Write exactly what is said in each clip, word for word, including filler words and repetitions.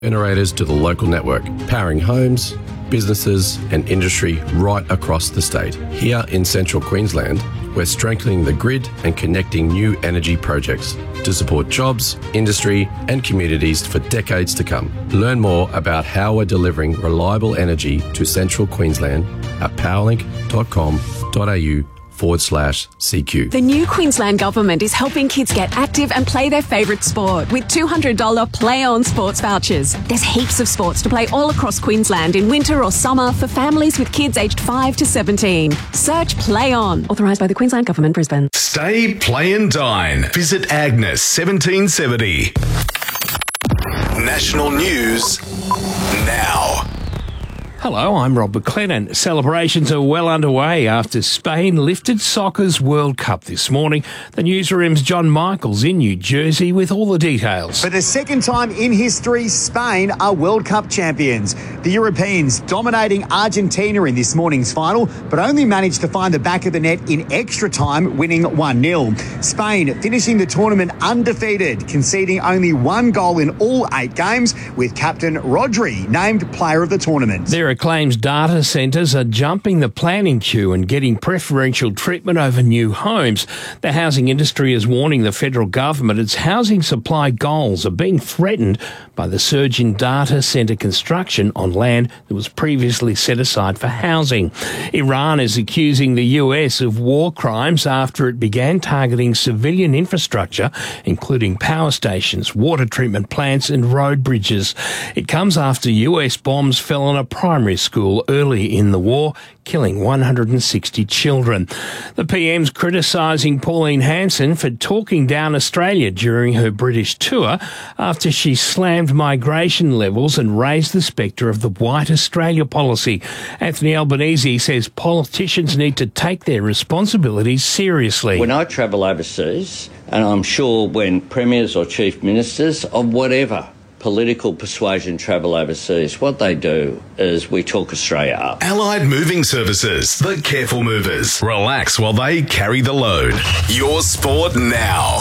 Generators to the local network, powering homes, businesses and industry right across the state. Here in central Queensland, we're strengthening the grid and connecting new energy projects to support jobs, industry and communities for decades to come. Learn more about how we're delivering reliable energy to central Queensland at powerlink.com.au forward slash CQ. The new Queensland Government is helping kids get active and play their favourite sport with two hundred dollars Play On sports vouchers. There's heaps of sports to play all across Queensland in winter or summer for families with kids aged five to seventeen. Search Play On. Authorised by the Queensland Government, Brisbane. Stay, play and dine. Visit Agnes seventeen seventy. National news now. Hello, I'm Rob McLennan. Celebrations are well underway after Spain lifted soccer's World Cup this morning. The newsroom's John Michaels in New Jersey with all the details. For the second time in history, Spain are World Cup champions. The Europeans dominating Argentina in this morning's final, but only managed to find the back of the net in extra time, winning one nil. Spain finishing the tournament undefeated, conceding only one goal in all eight games, with captain Rodri named player of the tournament. There claims data centres are jumping the planning queue and getting preferential treatment over new homes. The housing industry is warning the federal government its housing supply goals are being threatened by the surge in data centre construction on land that was previously set aside for housing. Iran is accusing the U S of war crimes after it began targeting civilian infrastructure, including power stations, water treatment plants and road bridges. It comes after U S bombs fell on a primary school early in the war, killing one hundred sixty children. The P M's criticising Pauline Hanson for talking down Australia during her British tour after she slammed migration levels and raised the spectre of the White Australia policy. Anthony Albanese says politicians need to take their responsibilities seriously. When I travel overseas, and I'm sure when premiers or chief ministers of whatever political persuasion travel overseas, what they do is we talk Australia up. Allied Moving Services, the careful movers. Relax while they carry the load. Your sport now.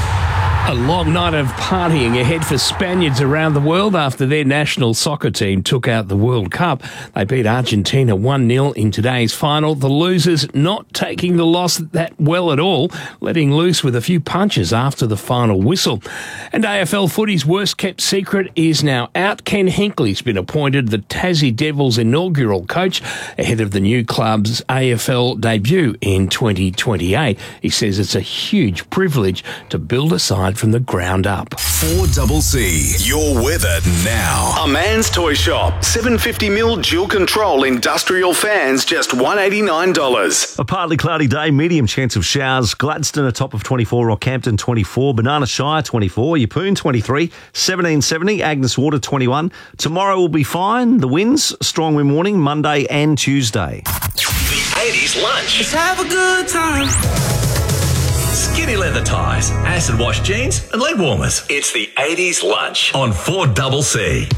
A long night of partying ahead for Spaniards around the world after their national soccer team took out the World Cup. They beat Argentina one nil in today's final. The losers not taking the loss that well at all, letting loose with a few punches after the final whistle. And A F L footy's worst-kept secret is now out. Ken Hinkley's been appointed the Tassie Devils inaugural coach ahead of the new club's A F L debut in twenty twenty-eight. He says it's a huge privilege to build a side from the ground up. four C C, your weather now. A Man's Toy Shop. seven fifty mil dual control industrial fans, just one hundred eighty-nine dollars. A partly cloudy day, medium chance of showers. Gladstone a top of twenty-four, Rockhampton twenty-four, Banana Shire twenty-four, Yeppoon twenty-three, seventeen seventy, Agnes Water twenty-one. Tomorrow will be fine. The winds, strong wind warning, Monday and Tuesday. The eighties lunch. Let's have a good time. Skinny leather ties, acid wash jeans and leg warmers. It's the eighties lunch on four C C.